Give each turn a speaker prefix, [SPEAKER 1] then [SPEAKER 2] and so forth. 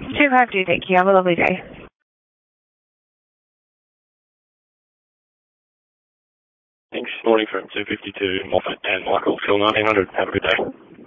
[SPEAKER 1] 252, thank you. Have a lovely day.
[SPEAKER 2] Thanks. Morning from 252, Moffat and Michael, Phil 1900. Have a good day.